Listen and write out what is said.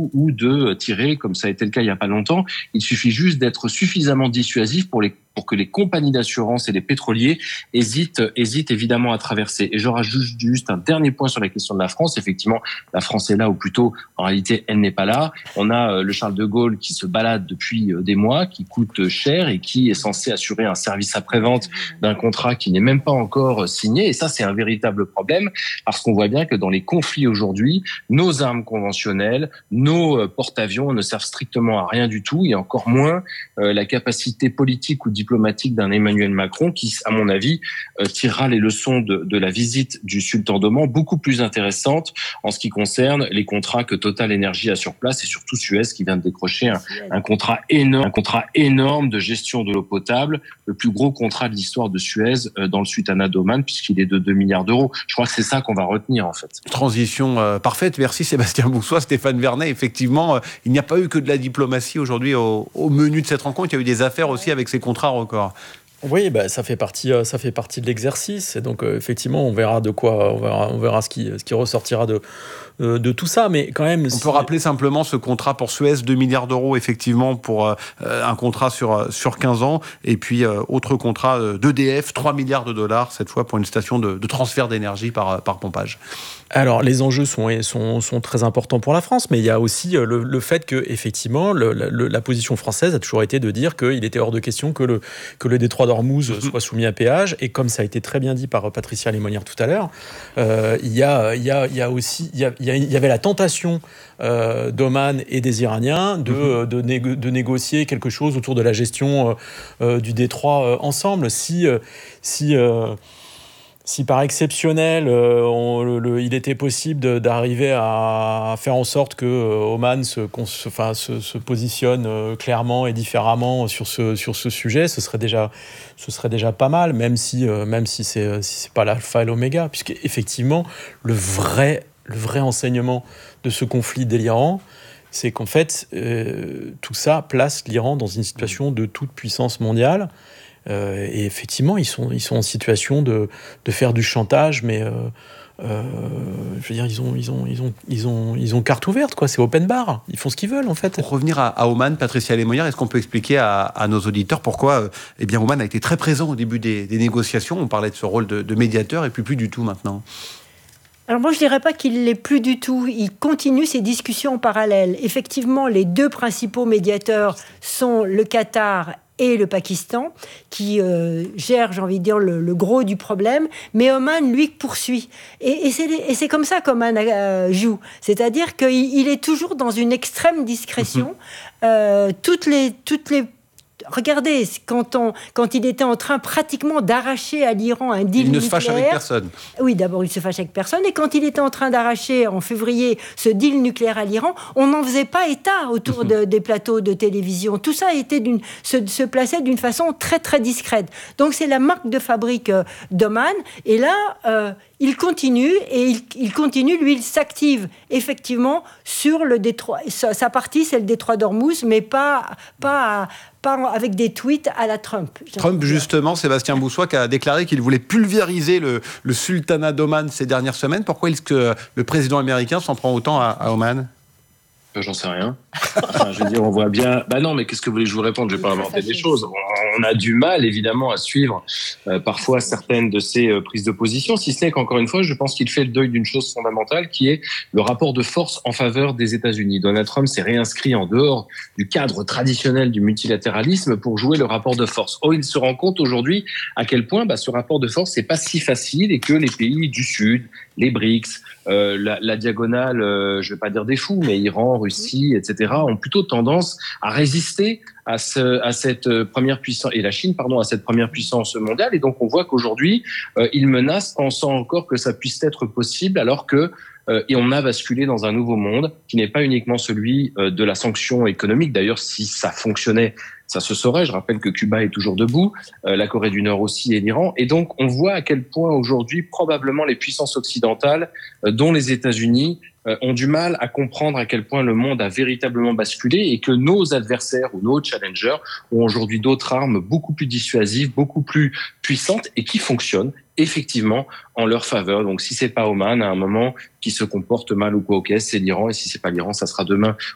bateaux ou de tirer, comme ça a été le cas il y a pas longtemps. Il suffit juste d'être suffisamment dissuasif pour que les compagnies d'assurance et les pétroliers hésitent évidemment à traverser. Et je rajoute juste un dernier point sur la question de la France. Effectivement, la France est là, ou plutôt, en réalité, elle n'est pas là. On a le Charles de Gaulle qui se balade depuis des mois, qui coûte cher et qui est censé assurer un service après-vente d'un contrat qui n'est même pas encore signé. Et ça, c'est un véritable problème, parce qu'on voit bien que dans les conflits aujourd'hui, nos armes conventionnelles, nos porte-avions ne servent strictement à rien du tout, et encore moins la capacité politique ou diplomatique d'un Emmanuel Macron qui, à mon avis, tirera les leçons de la visite du sultan d'Oman, beaucoup plus intéressantes en ce qui concerne les contrats que Total Energy a sur place, et surtout Suez qui vient de décrocher un contrat énorme de gestion de l'eau potable, le plus gros contrat de l'histoire de Suez dans le Sultanat d'Oman, puisqu'il est de 2 milliards d'euros. Je crois que c'est ça qu'on va retenir, en fait. Transition parfaite. Merci Sébastien Boussois, Stéphane Vernet. Effectivement, il n'y a pas eu que de la diplomatie aujourd'hui au menu de cette rencontre. Il y a eu des affaires aussi avec ces contrats records. Oui, ça fait partie de l'exercice. Et donc, effectivement, on verra ce qui ressortira de tout ça. Mais quand même, on peut rappeler simplement ce contrat pour Suez, 2 milliards d'euros, effectivement, pour un contrat sur 15 ans. Et puis, autre contrat d'EDF, 3 milliards de dollars, cette fois pour une station de transfert d'énergie par pompage. Alors, les enjeux sont très importants pour la France, mais il y a aussi le fait que, effectivement, la position française a toujours été de dire qu'il était hors de question que le détroit d'Ormuz soit soumis à péage. Et comme ça a été très bien dit par Patricia Lémonière tout à l'heure, il y avait la tentation d'Oman et des Iraniens de négocier quelque chose autour de la gestion du détroit ensemble. Si par exceptionnel, il était possible d'arriver à faire en sorte que Oman se positionne clairement et différemment sur ce sujet, ce serait déjà pas mal, même si c'est pas l'alpha et l'oméga, puisque effectivement le vrai enseignement de ce conflit délirant, c'est qu'en fait tout ça place l'Iran dans une situation de toute puissance mondiale. Et effectivement, ils sont en situation de faire du chantage, mais je veux dire, ils ont carte ouverte, quoi. C'est open bar. Ils font ce qu'ils veulent, en fait. Pour revenir à Oman, Patricia Lémonière, est-ce qu'on peut expliquer à nos auditeurs pourquoi Oman a été très présent au début des négociations? On parlait de ce rôle de médiateur, et puis plus du tout maintenant. Alors moi, je ne dirais pas qu'il ne l'est plus du tout. Il continue ces discussions en parallèle. Effectivement, les deux principaux médiateurs sont le Qatar et le Pakistan, qui gèrent, j'ai envie de dire, le gros du problème. Mais Oman, lui, poursuit. Et c'est comme ça qu'Oman joue. C'est-à-dire qu'il est toujours dans une extrême discrétion. Toutes les regardez, quand il était en train pratiquement d'arracher à l'Iran un deal nucléaire... Il ne se fâche avec personne. Oui, d'abord, il se fâche avec personne. Et quand il était en train d'arracher, en février, ce deal nucléaire à l'Iran, on n'en faisait pas état autour des plateaux de télévision. Tout ça se plaçait d'une façon très, très discrète. Donc, c'est la marque de fabrique d'Oman. Et là... il continue, lui, il s'active effectivement sur le détroit. Sa partie, c'est le détroit d'Ormuz, mais pas avec des tweets à la Trump. Trump, justement, Sébastien Boussois, qui a déclaré qu'il voulait pulvériser le sultanat d'Oman ces dernières semaines. Pourquoi est-ce que le président américain s'en prend autant à Oman ? J'en sais rien. Enfin, je veux dire, on voit bien... non, mais qu'est-ce que vous voulez que je vous réponde ? Je ne vais pas inventer des choses. On a du mal, évidemment, à suivre parfois certaines de ces prises de position, si ce n'est qu'encore une fois, je pense qu'il fait le deuil d'une chose fondamentale, qui est le rapport de force en faveur des États-Unis. Donald Trump s'est réinscrit en dehors du cadre traditionnel du multilatéralisme pour jouer le rapport de force. Or, il se rend compte aujourd'hui à quel point ce rapport de force n'est pas si facile, et que les pays du Sud, les BRICS, la diagonale, je ne vais pas dire des fous, mais Iran, Russie, etc., ont plutôt tendance à résister à cette première puissance, et la Chine, à cette première puissance mondiale. Et donc, on voit qu'aujourd'hui, ils menacent, pensant encore que ça puisse être possible, alors que et on a basculé dans un nouveau monde qui n'est pas uniquement celui de la sanction économique. D'ailleurs, si ça fonctionnait, ça se saurait. Je rappelle que Cuba est toujours debout, la Corée du Nord aussi et l'Iran. Et donc, on voit à quel point aujourd'hui, probablement les puissances occidentales, dont les États-Unis, ont du mal à comprendre à quel point le monde a véritablement basculé, et que nos adversaires ou nos challengers ont aujourd'hui d'autres armes beaucoup plus dissuasives, beaucoup plus puissantes, et qui fonctionnent effectivement en leur faveur. Donc si c'est pas Oman, à un moment, qui se comporte mal ou quoi, ok, c'est l'Iran, et si c'est pas l'Iran, ça sera demain